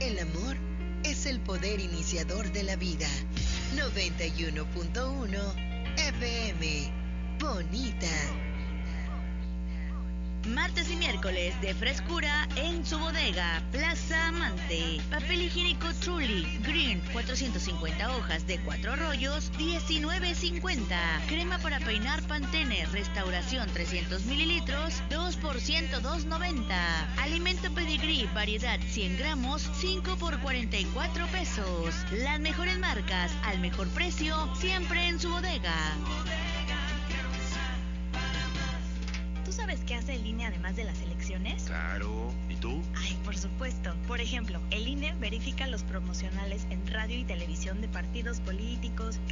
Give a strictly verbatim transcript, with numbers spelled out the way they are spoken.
El amor es el poder iniciador de la vida. noventa y uno punto uno F M. Bonita. Martes y miércoles de frescura en su bodega, Plaza Amante. Papel higiénico Truly, Green, cuatrocientas cincuenta hojas de cuatro rollos, diecinueve cincuenta. Crema para peinar Pantene, restauración trescientos mililitros, dos por ciento dos noventa. Alimento Pedigree, variedad cien gramos, cinco por cuarenta y cuatro pesos. Las mejores marcas, al mejor precio, siempre en su bodega. ¿Sabes qué hace el I N E además de las elecciones? Claro. ¿Y tú? Ay, por supuesto. Por ejemplo, el I N E verifica los promocionales en radio y televisión de partidos políticos,